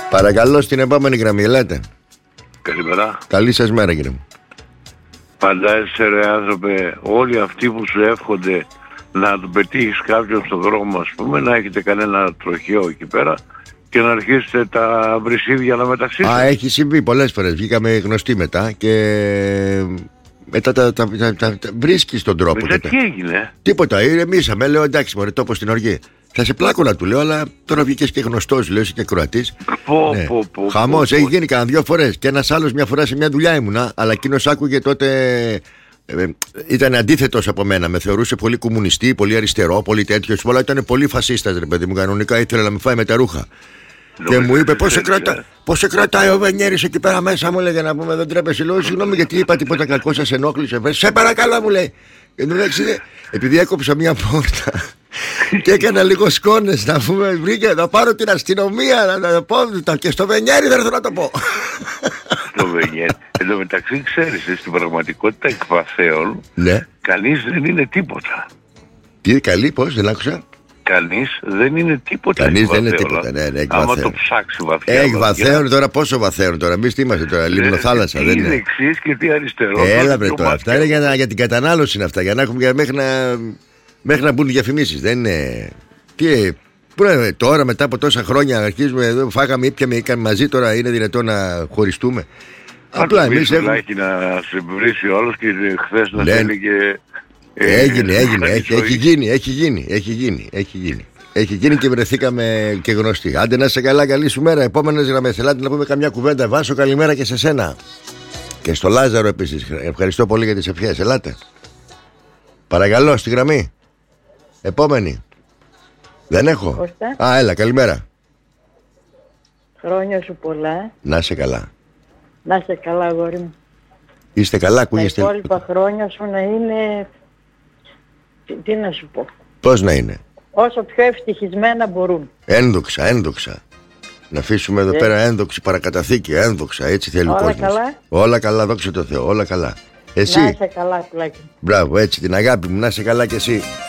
Παρακαλώ, στην επόμενη γραμμή, ελάτε. Καλημέρα. Καλή σας μέρα, κύριε μου. Φαντάζεσαι, ρε άνθρωπε, όλοι αυτοί που σου εύχονται να τον πετύχεις κάποιον στον δρόμο, ας πούμε, να έχετε κανένα τροχαίο εκεί πέρα και να αρχίσετε τα βρυσίδια να μεταξύσετε. Α, έχει συμβεί πολλές φορές. Βγήκαμε γνωστοί μετά και μετά τα βρίσκεις τον τρόπο. Μετά τι έγινε? Τίποτα, ηρεμήσαμε. Λέω εντάξει, μωρέ, τόπο στην οργή. Θα σε πλάκωνα, του λέω, αλλά τώρα βγήκες και γνωστός, λέω, είσαι και Κροατής. Ναι. Χαμός, έχει γίνει κανένα 2 φορές. Και ένας άλλος μια φορά σε μια δουλειά ήμουνα, αλλά εκείνος άκουγε τότε. Ήταν αντίθετος από μένα. Με θεωρούσε πολύ κομμουνιστή, πολύ αριστερό, πολύ τέτοιο. Αλλά ήταν πολύ φασίστας, ρε παιδί μου. Κανονικά ήθελε να με φάει με τα ρούχα. Και μου είπε πώς σε κρατάει ο Βενιέρης εκεί πέρα μέσα, μου έλεγε, να πούμε, δεν τρέπεσαι. Λέω συγγνώμη γιατί είπα τίποτα κακό, σας ενόχλησε. Σε παρακαλώ, μου λέει. Επειδή έκοψα μια πόρτα και έκανα λίγο σκόνες, να πούμε, βρήκα να πάρω την αστυνομία να το πω, και στο Βενιέρη δεν θέλω να το πω. Στο Βενιέρη. Εν τω μεταξύ, ξέρεις, στην πραγματικότητα εκ βαθέων, ναι, κανείς δεν είναι τίποτα. Τι καλή, πώς, δεν άκουσα. Κανείς δεν είναι τίποτα. Κανείς δεν είναι τίποτα, ναι, άμα το ψάξει βαθιά. Εκ βαθέων τώρα, πόσο βαθέων τώρα, εμείς τι είμαστε τώρα, λιμνοθάλασσα, δεν είναι. Τι δεξής και τι αριστερό. Έλα βρε τώρα, αυτά είναι για την κατανάλωση είναι αυτά, για να έχουμε μέχρι να μπουν διαφημίσεις, δεν είναι. Τι, τώρα μετά από τόσα χρόνια αρχίζουμε εδώ, φάγαμε, ήπιαμε, είχαμε μαζί, τώρα είναι δυνατόν να χωριστούμε. Απλά εμείς έχουμε. Να σε βρίσει ο άλλος και χθες να θέλει και. Έγινε, έχει γίνει και βρεθήκαμε και γνωστοί. Άντε να είσαι καλά, καλή σου μέρα. Επόμενες γραμμές, ελάτε να πούμε καμιά κουβέντα. Βάσο, καλημέρα και σε σένα. Και στο Λάζαρο επίσης. Ευχαριστώ πολύ για τις ευχές. Ελάτε. Παρακαλώ, στη γραμμή. Επόμενη. Δεν έχω. Κώστα. Α, έλα, καλημέρα. Χρόνια σου πολλά. Να είσαι καλά. Να είσαι καλά, αγόρι μου. Είστε καλά, ακούγεστε. Τα υπόλοιπα χρόνια σου να είναι. Τι να σου πω. Πώς να είναι. Όσο πιο ευτυχισμένα μπορούν. Ένδοξα. Να αφήσουμε εδώ πέρα ένδοξη παρακαταθήκη. Ένδοξα, έτσι θέλει ο κόσμος. Καλά. Όλα καλά, δόξα τω Θεώ, όλα καλά. Εσύ. Να είσαι καλά, πουλάκι. Μπράβο, έτσι την αγάπη μου, να είσαι καλά κι εσύ.